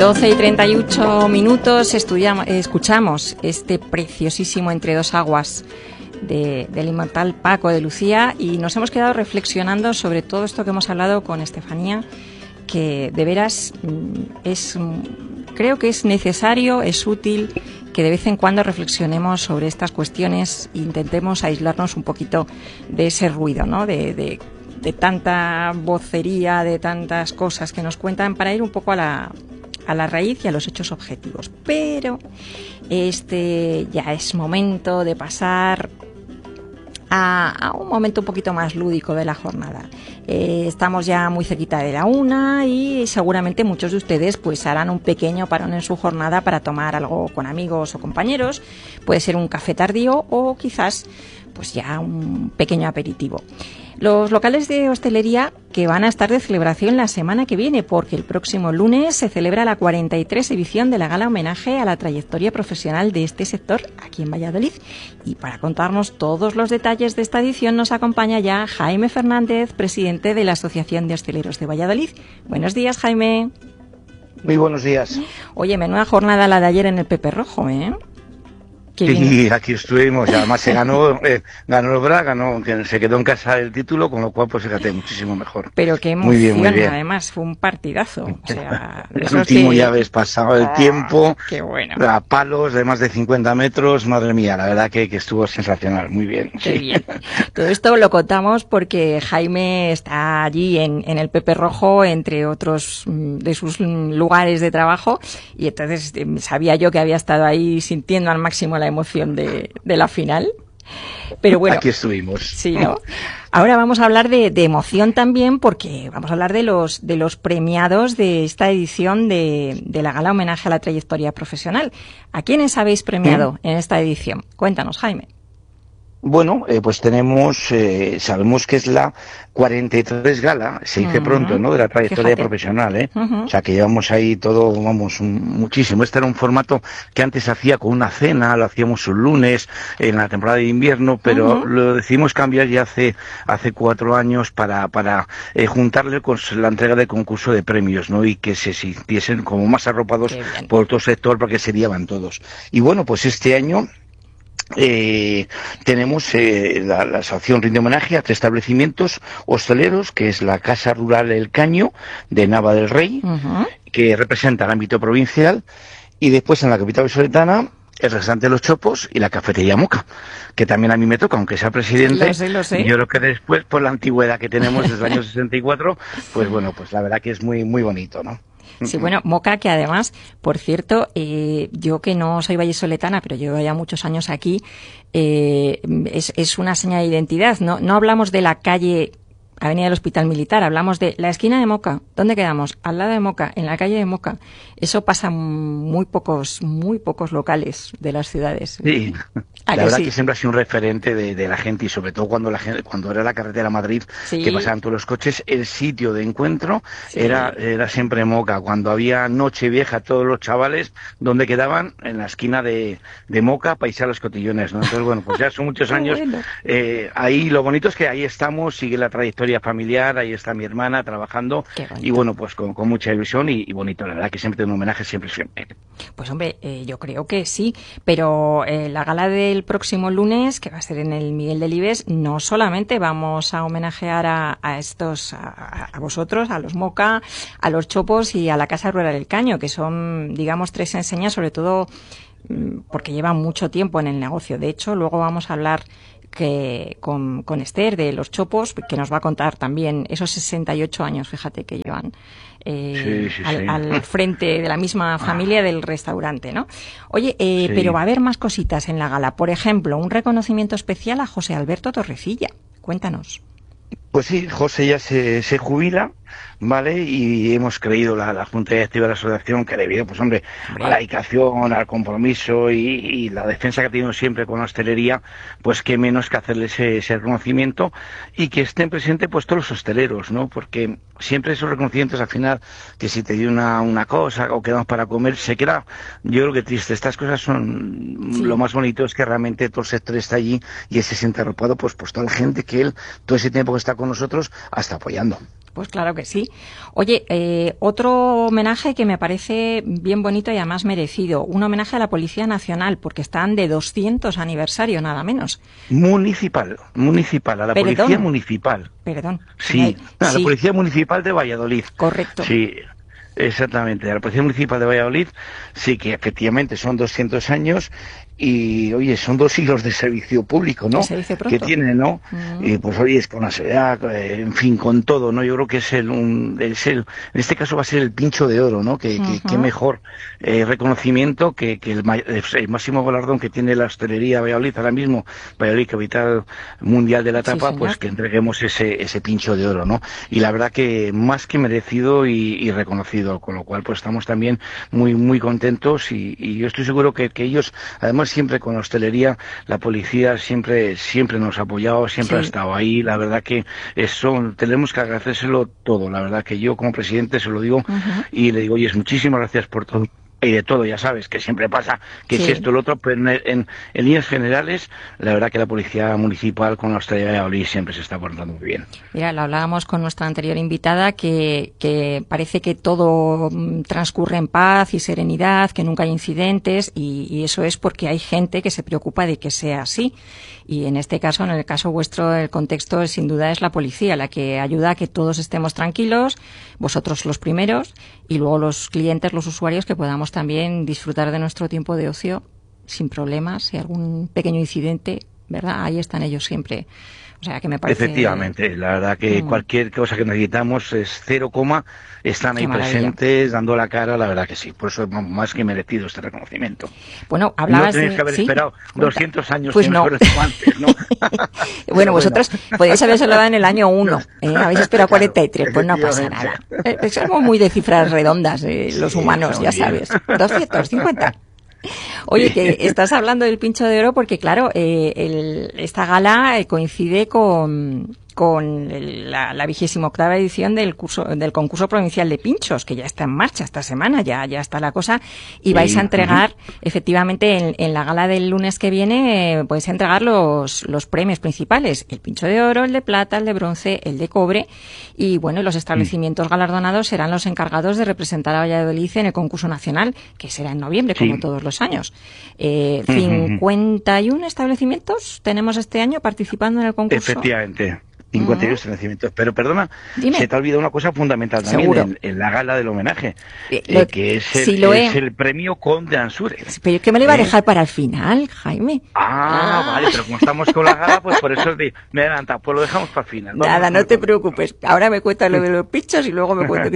12:38 escuchamos este preciosísimo Entre dos aguas del inmortal Paco de Lucía, y nos hemos quedado reflexionando sobre todo esto que hemos hablado con Estefanía, que de veras creo que es necesario, es útil que de vez en cuando reflexionemos sobre estas cuestiones e intentemos aislarnos un poquito de ese ruido, ¿no? De tanta vocería, de tantas cosas que nos cuentan, para ir un poco a la raíz y a los hechos objetivos. Pero ya es momento de pasar a un momento un poquito más lúdico de la jornada. Estamos ya muy cerquita de la 1 y seguramente muchos de ustedes pues harán un pequeño parón en su jornada para tomar algo con amigos o compañeros. Puede ser un café tardío o quizás pues ya un pequeño aperitivo. Los locales de hostelería que van a estar de celebración la semana que viene, porque el próximo lunes se celebra la 43 edición de la gala homenaje a la trayectoria profesional de este sector aquí en Valladolid. Y para contarnos todos los detalles de esta edición nos acompaña ya Jaime Fernández, presidente de la Asociación de Hosteleros de Valladolid. Buenos días, Jaime. Muy buenos días. Oye, menuda jornada la de ayer en el Pepe Rojo, ¿eh? Sí, aquí estuvimos, y además se ganó el Braga, que se quedó en casa el título, con lo cual pues fíjate, muchísimo mejor. Pero qué emoción, muy bien. Además fue un partidazo. O sea, el último ya ves pasado el tiempo, qué bueno. A palos de más de 50 metros, madre mía, la verdad que estuvo sensacional, muy bien. Qué bien. Todo esto lo contamos porque Jaime está allí en el Pepe Rojo, entre otros de sus lugares de trabajo, y entonces sabía yo que había estado ahí sintiendo al máximo la emoción de la final. Pero bueno, aquí estuvimos. Sí, ¿no? Ahora vamos a hablar de emoción también, porque vamos a hablar de los premiados de esta edición de la gala homenaje a la trayectoria profesional. ¿A quiénes habéis premiado en esta edición? Cuéntanos, Jaime. Bueno, pues tenemos, sabemos que es la 43 gala, se dice pronto, ¿no?, de la trayectoria profesional, ¿eh? O sea, que llevamos ahí todo, muchísimo. Este era un formato que antes se hacía con una cena, lo hacíamos un lunes en la temporada de invierno, pero lo decidimos cambiar ya hace 4 años para juntarle con la entrega del concurso de premios, ¿no?, y que se sintiesen como más arropados por todo sector, porque se llevan todos. Y bueno, pues este año tenemos la asociación rinde homenaje a 3 establecimientos hosteleros, que es la Casa Rural El Caño de Nava del Rey, que representa el ámbito provincial, y después en la capital vallisoletana el restaurante Los Chopos y la cafetería Moca, que también a mí me toca, aunque sea presidente. Lo sé. Yo creo que después, por la antigüedad que tenemos desde el año 64, pues bueno, pues la verdad que es muy, muy bonito, ¿no? Sí, bueno, Moca, que además, por cierto, yo que no soy vallisoletana, pero llevo ya muchos años aquí, es una señal de identidad. No hablamos de la calle Avenida del Hospital Militar, hablamos de la esquina de Moca. ¿Dónde quedamos? Al lado de Moca, en la calle de Moca. Eso pasa en muy pocos locales de las ciudades. Sí, la verdad que siempre ha sido un referente de la gente, y sobre todo cuando era la carretera Madrid, que pasaban todos los coches, el sitio de encuentro era siempre Moca. Cuando había Nochevieja, todos los chavales, ¿dónde quedaban? En la esquina de Moca, para irse a los cotillones, ¿no? Entonces, bueno, pues ya son muchos años. Ahí lo bonito es que ahí estamos, sigue la trayectoria familiar, ahí está mi hermana trabajando, y bueno, pues con mucha ilusión y bonito, la verdad que siempre tiene un homenaje, siempre. Pues hombre, yo creo que sí, pero la gala del próximo lunes, que va a ser en el Miguel Delibes, no solamente vamos a homenajear a estos, a vosotros, a los Moca, a los Chopos y a la Casa Rural del Caño, que son, digamos, 3 enseñas, sobre todo porque llevan mucho tiempo en el negocio. De hecho, luego vamos a hablar con Esther de los Chopos, que nos va a contar también esos 68 años, fíjate, que llevan al frente de la misma familia del restaurante, ¿no? Oye, pero va a haber más cositas en la gala. Por ejemplo, un reconocimiento especial a José Alberto Torrecilla. Cuéntanos. Pues sí, José ya se jubila, ¿vale? Y hemos creído la Junta Directiva de la Asociación que debido, pues hombre, a la dedicación, al compromiso y la defensa que ha tenido siempre con la hostelería, pues qué menos que hacerle ese reconocimiento, y que estén presentes pues todos los hosteleros, ¿no? Porque siempre esos reconocimientos al final, que si te dio una cosa o quedamos para comer, se queda, yo creo que triste. Estas cosas son lo más bonito, es que realmente todo el sector está allí y él se siente arropado, pues toda la gente que él, todo ese tiempo que está con nosotros, hasta apoyando. Pues claro que que sí. Oye, otro homenaje que me parece bien bonito y además merecido, un homenaje a la Policía Nacional, porque están de 200 aniversario, nada menos. Municipal, a la Policía Municipal. Perdón. Sí, a la Policía Municipal de Valladolid. Correcto. Sí, exactamente. A la Policía Municipal de Valladolid, sí que efectivamente son 200 años y, oye, son 2 siglos de servicio público, ¿no? Que tiene, ¿no? Y pues, oye, es con la seguridad, en fin, con todo, ¿no? Yo creo que en este caso va a ser el Pincho de Oro, ¿no? Que mejor reconocimiento que el máximo galardón que tiene la hostelería Valladolid ahora mismo, Valladolid, capital mundial de la tapa, pues que entreguemos ese Pincho de Oro, ¿no? Y la verdad que más que merecido y reconocido, con lo cual pues estamos también muy muy contentos y yo estoy seguro que ellos, además siempre con la hostelería, la policía siempre nos ha apoyado, siempre ha estado ahí, la verdad que tenemos que agradecérselo todo, la verdad que yo como presidente se lo digo y le digo, oye, muchísimas gracias por todo. Y de todo, ya sabes, que siempre pasa que es esto, lo otro, pero en líneas generales, la verdad que la Policía Municipal con la hostelería de Valladolid siempre se está portando muy bien. Mira, lo hablábamos con nuestra anterior invitada, que parece que todo transcurre en paz y serenidad, que nunca hay incidentes, y eso es porque hay gente que se preocupa de que sea así. Y en este caso, en el caso vuestro, el contexto sin duda es la policía, la que ayuda a que todos estemos tranquilos, vosotros los primeros, y luego los clientes, los usuarios, que podamos también disfrutar de nuestro tiempo de ocio sin problemas. Si hay algún pequeño incidente, ¿verdad? Ahí están ellos siempre. O sea, que me parece... Efectivamente, la verdad que cualquier cosa que necesitamos es 0, están ahí presentes, dando la cara, la verdad que sí. Por eso es más que merecido este reconocimiento. Bueno, hablabas no tenéis que haber esperado 200 años, pues no. Antes, ¿no? Bueno, vosotros podéis habérselo dado en el año 1, habéis esperado 43, pues no pasa nada. Somos muy de cifras redondas, los humanos, ya sabes. 250. Oye, que estás hablando del Pincho de Oro porque, claro, esta gala coincide con la 28ª edición del concurso provincial de pinchos, que ya está en marcha esta semana, ya está la cosa, y vais a entregar, efectivamente, en la gala del lunes que viene, podéis entregar los premios principales, el Pincho de Oro, el de plata, el de bronce, el de cobre, y bueno, los establecimientos galardonados serán los encargados de representar a Valladolid en el concurso nacional, que será en noviembre, como todos los años. 51 establecimientos tenemos este año participando en el concurso. Efectivamente. 52 establecimientos. Pero perdona, se te ha olvidado una cosa fundamental también en la gala del homenaje, que es el premio Conde Ansúrez. Pero ¿qué me lo iba a dejar para el final, Jaime? Vale, pero como estamos con la gala, pues por eso me he adelantado. Pues lo dejamos para el final. Nada, no te preocupes. Ahora me cuentas lo de los pinchos y luego me cuento